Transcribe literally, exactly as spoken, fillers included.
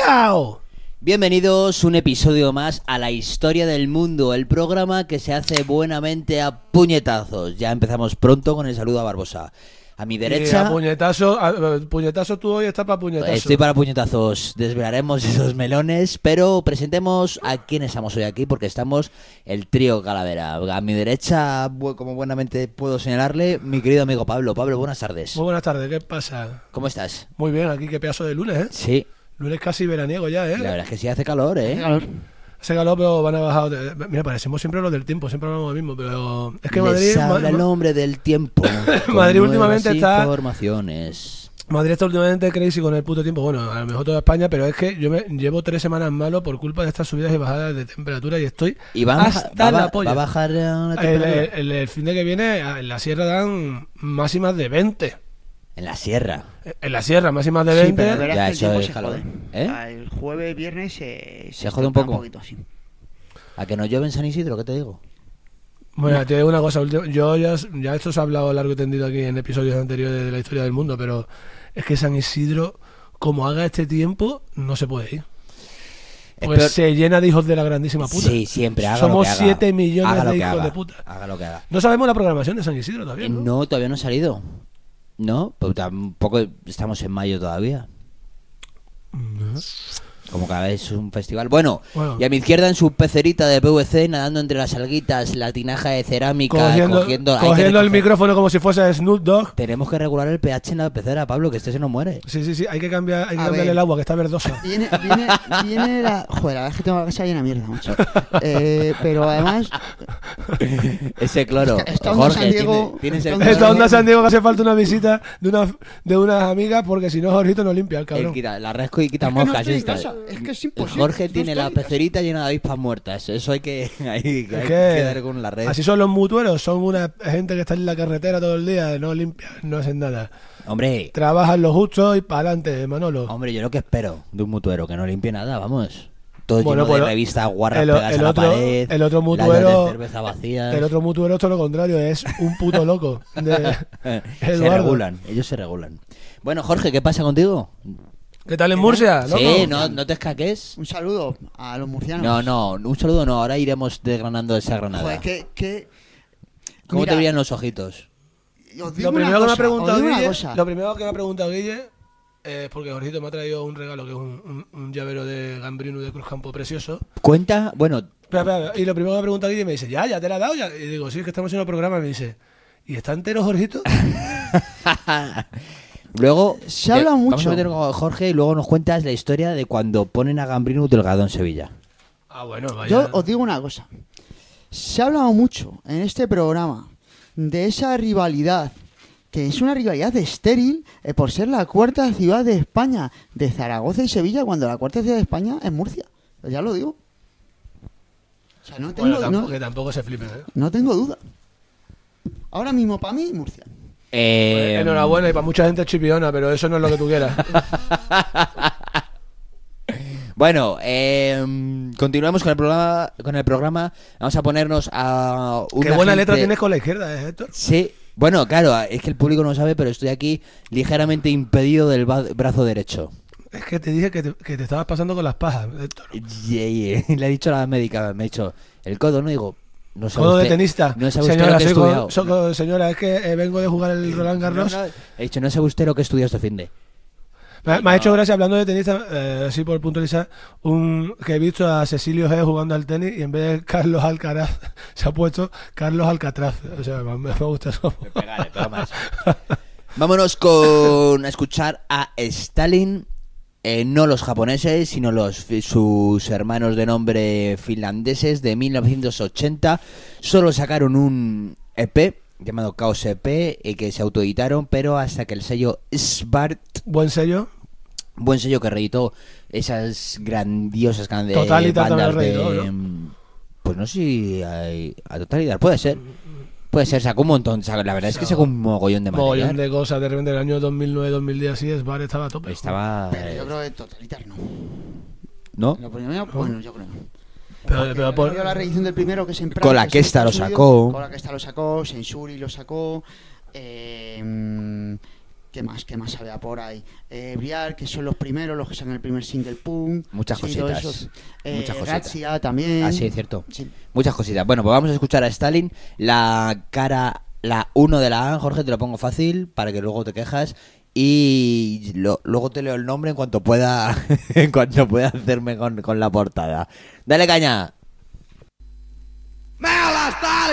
¡Miau! Bienvenidos un episodio más a La Historia del Mundo, el programa que se hace buenamente a puñetazos. Ya empezamos pronto con el saludo a Barbosa. A mi derecha... Y a puñetazo, a, puñetazo tú hoy estás para puñetazo. Estoy para puñetazos. Desvelaremos esos melones, pero presentemos a quién estamos hoy aquí, porque estamos el trío Calavera. A mi derecha, como buenamente puedo señalarle, mi querido amigo Pablo. Pablo, buenas tardes. Muy buenas tardes, ¿qué pasa? ¿Cómo estás? Muy bien, aquí qué pedazo de lunes, ¿eh? Sí. Lunes casi veraniego ya, ¿eh? La verdad es que sí hace calor, ¿eh? Hace calor. Hace calor, pero van a bajar. Mira, parecemos siempre los del tiempo, siempre hablamos lo mismo, pero es que Madrid... Les habla el hombre del tiempo. Madrid últimamente está... informaciones. Madrid está últimamente crazy con el puto tiempo. Bueno, a lo mejor toda España, pero es que yo me llevo tres semanas malo por culpa de estas subidas y bajadas de temperatura y estoy ¿Y va hasta a, la va, polla. ¿Va a bajar la el, temperatura? el, el, el fin de que viene en la sierra dan máximas de veinte. En la sierra. En la sierra, máximas de veinte. Sí, pero la verdad Ya, es que el eso tiempo es se calor. jode. ¿Eh? El jueves, viernes se, Se jode un poco. poquito, sí. ¿A que no llueve en San Isidro? ¿Qué te digo? Bueno, te digo una cosa. Yo ya, ya esto se ha hablado largo y tendido aquí en episodios anteriores de la historia del mundo, pero es que San Isidro, como haga este tiempo, no se puede ir. Pues Espero... se llena de hijos de la grandísima puta. Sí, siempre. Haga Somos lo que haga. siete millones Haga lo de que hijos haga. de puta. Haga lo que haga. No sabemos la programación de San Isidro todavía, Eh, ¿no? No, todavía no ha salido. No, pues tampoco estamos en mayo todavía. No. Como cada vez es un festival. Bueno, Bueno. y a mi izquierda en su pecerita de P V C, nadando entre las alguitas, la tinaja de cerámica, Cogiendo, cogiendo, hay que cogiendo el recoger- micrófono como si fuese Snoop Dogg. Tenemos que regular el pH en la pecera, Pablo, que este se nos muere. Sí, sí, sí, hay que cambiar, hay que A cambiarle ver. el agua, que está verdosa. Viene, viene, viene la... Joder, la verdad es que tengo la casa llena de mierda, macho. Eh, pero además... Ese cloro. Esta- esta onda Jorge, San Diego- tiene- tienes el esta onda Esta cloro. onda San Diego que hace falta una visita de, una, de unas amigas, porque si no Jorgito no limpia el El cabrón. quita- la resco y quita Es que no moscas. estoy en esta. casa, es que es imposible. Jorge no tiene estoy la en casa. pecerita llena de avispas muertas. Eso hay que, hay, que- hay Es que que dar con la red. así son los mutueros, son una gente que está en la carretera todo el día, no limpian, no hacen nada. Hombre, Trabajan lo justo y para adelante, Manolo. hombre, yo lo que espero de un mutuero, que no limpie nada, vamos. Todo Bueno, lleno pues de revistas guarras el- pegadas el a la otro- pared. el otro latas mutuero- de cerveza vacías. El otro mutuero es todo lo contrario, es un puto loco. De se Eduardo. regulan, ellos se regulan. Bueno, Jorge, ¿qué pasa contigo? ¿Qué tal en Murcia? loco? Sí, no, no te escaques. Un saludo a los murcianos. No, no, un saludo no, ahora iremos desgranando esa granada. Joder, que... que... ¿Cómo Mira, te brillan los ojitos? os digo Lo una primero, que me ha cosa, preguntado os digo una Guille, cosa. lo primero que me ha preguntado Guille es porque Jorgito me ha traído un regalo que es un, un, un llavero de Gambrino de Cruzcampo precioso. Cuenta, bueno, Espera, espera, espera. Y lo primero que me ha preguntado Guille me dice, ya, ya te la he dado. Ya. Y digo, sí, es que estamos en el programa. Y me dice, ¿y está entero Jorgito? luego Se habla ya, mucho. Vamos a meter con Jorge y luego nos cuentas la historia de cuando ponen a Gambrino Delgado en Sevilla. Ah, bueno, vaya. Yo os digo una cosa. Se ha hablado mucho en este programa de esa rivalidad, que es una rivalidad estéril eh, por ser la cuarta ciudad de España, de Zaragoza y Sevilla, cuando la cuarta ciudad de España es Murcia. Pues ya lo digo. O sea, no tengo, Bueno, tampoco, no, que tampoco se flipen, ¿eh? no tengo duda. Ahora mismo para mí, Murcia. Eh, Enhorabuena, y para mucha gente es chipiona, pero eso no es lo que tú quieras. Bueno, eh, continuamos con el programa. Con el programa. Vamos a ponernos a una Qué buena gente- letra tienes con la izquierda, ¿eh, Héctor? Sí. Bueno, claro, es que el público no sabe, pero estoy aquí ligeramente impedido del ba- brazo derecho. Es que te dije que te, que te estabas pasando con las pajas, Héctor. Yeah, yeah. Le he dicho a la médica, me ha dicho, el codo, ¿no? Digo, no sabe Codo de usted- tenista. No sabe usted señora, lo que he soy co- estudiado. so- co- señora, es que eh, vengo de jugar el Roland Garros. No, no, he dicho, no sabe usted lo que estudió este fin de. Me, me ha hecho gracia, hablando de tenista, eh, así por puntualizar, un, que he visto a Cecilio G jugando al tenis y en vez de Carlos Alcaraz se ha puesto Carlos Alcatraz. O sea, me, me gusta eso. Me pega, le pega más. Vámonos con a escuchar a Stalin, eh, no los japoneses, sino los sus hermanos de nombre finlandeses de mil novecientos ochenta. Solo sacaron un E P llamado Chaos E P y que se autoeditaron, pero hasta que el sello Svart, Buen sello. buen sello que reeditó esas grandiosas can- de Totalitar también bandas lo reeditó, de, pues no sé si hay, a Totalitar puede ser. Puede ser, sacó un montón. Saca- La verdad es que sacó un mogollón de material. Mogollón de cosas. De repente, el año dos mil nueve dos mil diez, así, Sbar estaba a tope. Estaba. Pero eh, yo creo que Totalitar no. ¿No? Lo primero, bueno, yo creo. Pero, Porque pero por- yo la reedición del primero que es en Praga, Con la que que es en esta lo Estados sacó. Unidos, Con la que esta lo sacó, Sensuri lo sacó. Eh, ¿Qué más? ¿Qué más había por ahí? Eh, Briar, que son los primeros, los que sacan el primer single, pum. Muchas sí, todo cositas. eso. Eh, Muchas cositas. Razzia también. Ah, sí, cierto. Sí. Muchas cositas. Bueno, pues vamos a escuchar a Stalin. La cara, la uno de la A, Jorge, te lo pongo fácil para que luego te quejas. Y lo- luego te leo el nombre en cuanto pueda en cuanto pueda hacerme con, con la portada. Dale caña. Mela Stalin!